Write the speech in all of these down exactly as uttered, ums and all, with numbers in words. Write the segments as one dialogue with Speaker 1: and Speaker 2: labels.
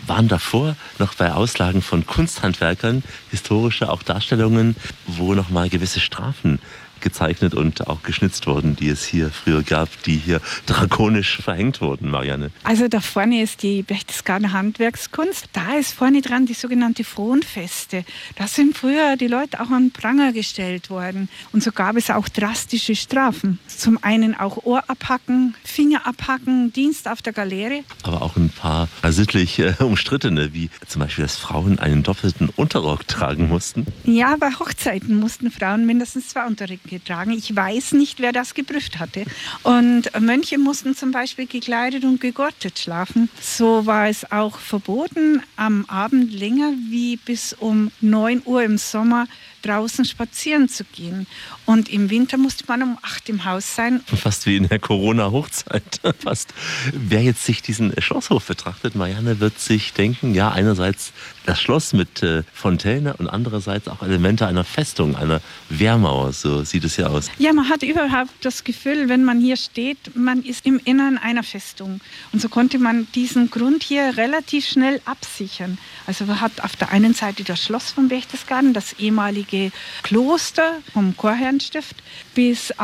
Speaker 1: Waren davor noch bei Auslagen von Kunsthandwerkern historische auch Darstellungen, wo noch mal gewisse Strafen gezeichnet und auch geschnitzt wurden, die es hier früher gab, die hier drakonisch verhängt wurden, Marianne?
Speaker 2: Also da vorne ist die Berchtesgadener Handwerkskunst. Da ist vorne dran die sogenannte Fronfeste. Da sind früher die Leute auch an Pranger gestellt worden. Und so gab es auch drastische Strafen. Zum einen auch Ohr abhacken, Finger abhacken, Dienst auf der Galeere.
Speaker 1: Aber auch ein paar sittlich äh, umstrittene, wie zum Beispiel, dass Frauen einen doppelten Unterrock tragen mussten.
Speaker 2: Ja, bei Hochzeiten mussten Frauen mindestens zwei Unterröcke getragen. Ich weiß nicht, wer das geprüft hatte. Und Mönche mussten zum Beispiel gekleidet und gegurtet schlafen. So war es auch verboten, am Abend länger wie bis um neun Uhr im Sommer draußen spazieren zu gehen. Und im Winter musste man um acht im Haus sein.
Speaker 1: Fast wie in der Corona-Hochzeit. Fast. Wer jetzt sich diesen Schlosshof betrachtet, Marianne, wird sich denken, ja, einerseits das Schloss mit äh, Fontäne und andererseits auch Elemente einer Festung, einer Wehrmauer. So sieht es ja aus.
Speaker 2: Ja, man hat überhaupt das Gefühl, wenn man hier steht, man ist im Innern einer Festung. Und so konnte man diesen Grund hier relativ schnell absichern. Also man hat auf der einen Seite das Schloss von Berchtesgaden, das ehemalige Kloster vom Chorherrenstift, bis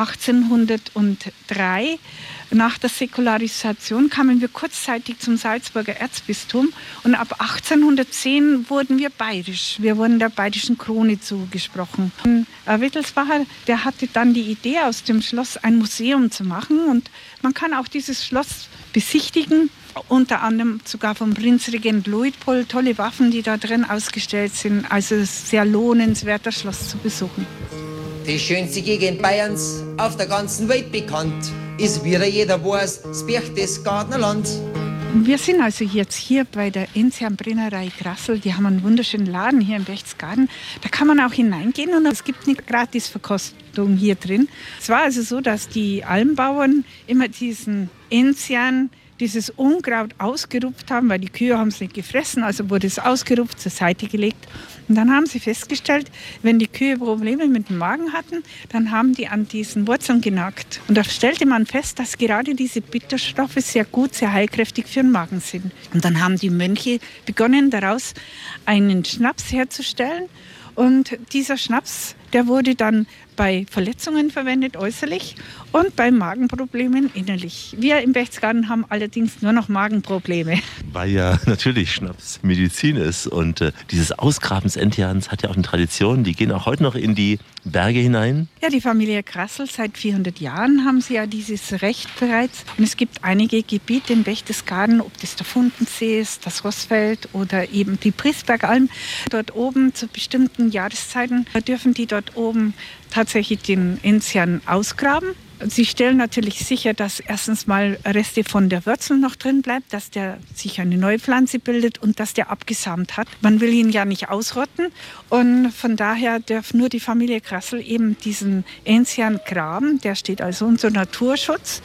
Speaker 2: achtzehnhundertdrei. Nach der Säkularisation kamen wir kurzzeitig zum Salzburger Erzbistum und ab achtzehnhundertzehn wurden wir bayerisch. Wir wurden der bayerischen Krone zugesprochen. Und Wittelsbacher, der hatte dann die Idee, aus dem Schloss ein Museum zu machen und man kann auch dieses Schloss besichtigen. Unter anderem sogar vom Prinzregent Luitpold, tolle Waffen, die da drin ausgestellt sind. Also es ist sehr lohnenswert, das Schloss zu besuchen.
Speaker 3: Die schönste Gegend Bayerns, auf der ganzen Welt bekannt, ist, wie jeder weiß, das Berchtesgadener Land.
Speaker 2: Wir sind also jetzt hier bei der Enzian-Brennerei Grassl. Die haben einen wunderschönen Laden hier in Berchtesgaden. Da kann man auch hineingehen und es gibt eine Gratisverkostung hier drin. Es war also so, dass die Almbauern immer diesen Enzian, dieses Unkraut ausgerupft haben, weil die Kühe haben es nicht gefressen, also wurde es ausgerupft, zur Seite gelegt. Und dann haben sie festgestellt, wenn die Kühe Probleme mit dem Magen hatten, dann haben die an diesen Wurzeln genagt. Und da stellte man fest, dass gerade diese Bitterstoffe sehr gut, sehr heilkräftig für den Magen sind. Und dann haben die Mönche begonnen, daraus einen Schnaps herzustellen. Und dieser Schnaps, der wurde dann bei Verletzungen verwendet, äußerlich, und bei Magenproblemen innerlich. Wir im Berchtesgaden haben allerdings nur noch Magenprobleme.
Speaker 1: Weil ja natürlich Schnaps Medizin ist und äh, dieses Ausgraben des Enzians hat ja auch eine Tradition. Die gehen auch heute noch in die Berge hinein.
Speaker 2: Ja, die Familie Grassl, seit vierhundert Jahren haben sie ja dieses Recht bereits. Und es gibt einige Gebiete in Berchtesgaden, ob das der Fundensee ist, das Rossfeld oder eben die Priesbergalm. Dort oben zu bestimmten Jahreszeiten dürfen die dort oben tatsächlich den Enzian ausgraben. Sie stellen natürlich sicher, dass erstens mal Reste von der Wurzel noch drin bleibt, dass der sich eine neue Pflanze bildet und dass der abgesamt hat. Man will ihn ja nicht ausrotten und von daher darf nur die Familie Grassl eben diesen Enzian graben. Der steht also unter Naturschutz.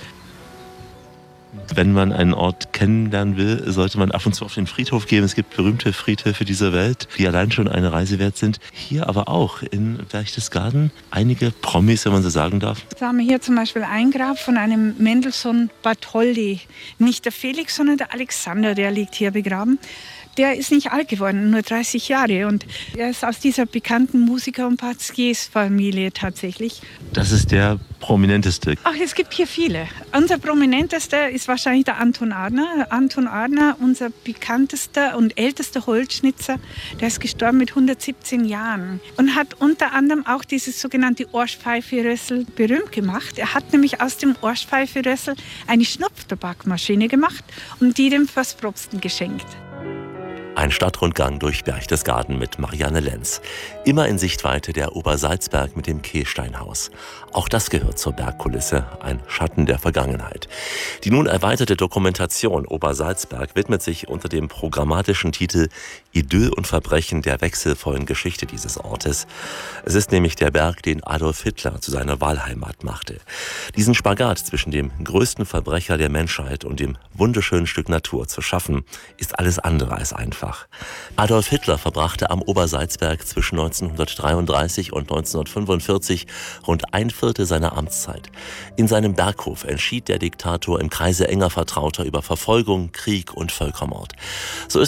Speaker 1: Wenn man einen Ort kennenlernen will, sollte man ab und zu auf den Friedhof gehen. Es gibt berühmte Friedhöfe dieser Welt, die allein schon eine Reise wert sind. Hier aber auch in Berchtesgaden einige Promis, wenn man so sagen darf.
Speaker 2: Da haben wir hier zum Beispiel ein Grab von einem Mendelssohn Bartholdy. Nicht der Felix, sondern der Alexander, der liegt hier begraben. Der ist nicht alt geworden, nur dreißig Jahre. Und er ist aus dieser bekannten Musiker- und Patiers-Familie tatsächlich.
Speaker 1: Das ist der prominenteste.
Speaker 2: Ach, es gibt hier viele. Unser prominentester ist wahrscheinlich der Anton Adner. Anton Adner, unser bekanntester und ältester Holzschnitzer, der ist gestorben mit hundertsiebzehn Jahren und hat unter anderem auch dieses sogenannte Ohrschpfeife-Rössel berühmt gemacht. Er hat nämlich aus dem Ohrschpfeife-Rössel eine Schnupftabakmaschine gemacht und die dem Fürstpropsten geschenkt.
Speaker 1: Ein Stadtrundgang durch Berchtesgaden mit Marianne Lenz. Immer in Sichtweite der Obersalzberg mit dem Kehlsteinhaus. Auch das gehört zur Bergkulisse, ein Schatten der Vergangenheit. Die nun erweiterte Dokumentation Obersalzberg widmet sich unter dem programmatischen Titel Idyll und Verbrechen der wechselvollen Geschichte dieses Ortes. Es ist nämlich der Berg, den Adolf Hitler zu seiner Wahlheimat machte. Diesen Spagat zwischen dem größten Verbrecher der Menschheit und dem wunderschönen Stück Natur zu schaffen, ist alles andere als einfach. Adolf Hitler verbrachte am Obersalzberg zwischen neunzehnhundertdreiunddreißig und neunzehnhundertfünfundvierzig rund ein Viertel seiner Amtszeit. In seinem Berghof entschied der Diktator im Kreise enger Vertrauter über Verfolgung, Krieg und Völkermord. So ist